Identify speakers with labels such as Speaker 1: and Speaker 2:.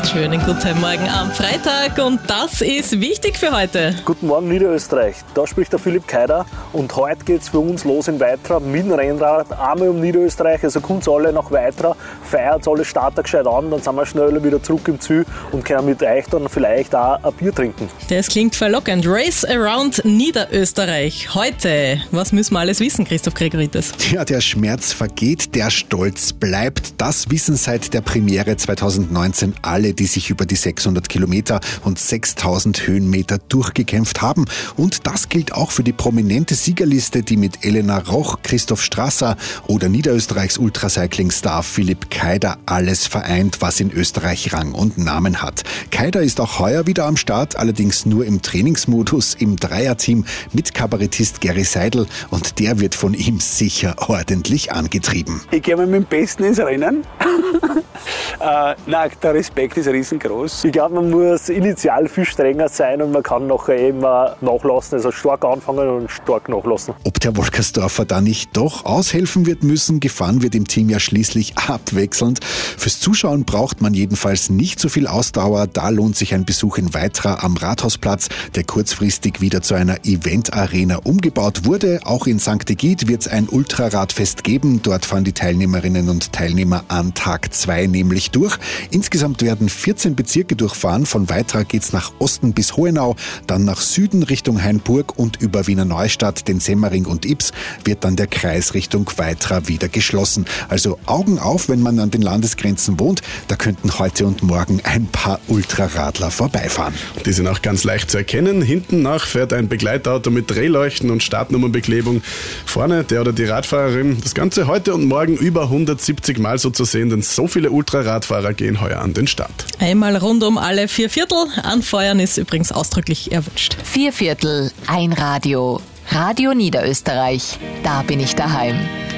Speaker 1: Schönen guten Morgen am Freitag und das ist wichtig für heute.
Speaker 2: Guten Morgen Niederösterreich, da spricht der Philipp Keider und heute geht es für uns los in Weitra mit dem Rennrad, einmal um Niederösterreich, also kommt alle nach Weitra, feiert alle Starter gescheit an, dann sind wir schneller wieder zurück im Ziel und können mit euch dann vielleicht auch ein Bier trinken.
Speaker 1: Das klingt verlockend. Race Around Niederösterreich. Heute, was müssen wir alles wissen, Christoph Gregoritis?
Speaker 3: Ja, der Schmerz vergeht, der Stolz bleibt. Das wissen seit der Premiere 2019 alle, die sich über die 600 Kilometer und 6000 Höhenmeter durchgekämpft haben. Und das gilt auch für die prominente Siegerliste, die mit Elena Roch, Christoph Strasser oder Niederösterreichs Ultracycling-Star Philipp Keider alles vereint, was in Österreich Rang und Namen hat. Keider ist auch heuer wieder am Start, allerdings nur im Trainingsmodus im Dreierteam mit Kabarettist Gerry Seidel und der wird von ihm sicher ordentlich angetrieben.
Speaker 4: Ich gehe mal mit dem Besten ins Rennen. Nein, der Respekt ist riesengroß.
Speaker 2: Ich glaube, man muss initial viel strenger sein und man kann nachher eben nachlassen, also stark anfangen und stark nachlassen.
Speaker 3: Ob der Wolkersdorfer da nicht doch aushelfen wird müssen, gefahren wird im Team ja schließlich abwechselnd. Fürs Zuschauen braucht man jedenfalls nicht so viel Ausdauer, da lohnt sich ein Besuch in Weitra am Rathausplatz, der kurzfristig wieder zu einer Event-Arena umgebaut wurde. Auch in St. Egid wird es ein Ultraradfest geben. Dort fahren die Teilnehmerinnen und Teilnehmer an Tag 2 nämlich durch. Insgesamt werden 14 Bezirke durchfahren. Von Weitra geht's nach Osten bis Hohenau, dann nach Süden Richtung Hainburg und über Wiener Neustadt, den Semmering und Ips wird dann der Kreis Richtung Weitra wieder geschlossen. Also Augen auf, wenn man an den Landesgrenzen wohnt. Da könnten heute und morgen ein paar Ultraradler vorbeifahren.
Speaker 5: Die sind auch ganz leicht zu erkennen. Hinten nach fährt ein Begleitauto mit Drehleuchten und Startnummernbeklebung. Vorne der oder die Radfahrerin. Das Ganze heute und morgen über 170 Mal so zu sehen, denn so viele Ultraradfahrer gehen heuer an den Start.
Speaker 1: Einmal rund um alle 4/4. Anfeuern ist übrigens ausdrücklich erwünscht.
Speaker 6: 4/4, ein Radio. Radio Niederösterreich. Da bin ich daheim.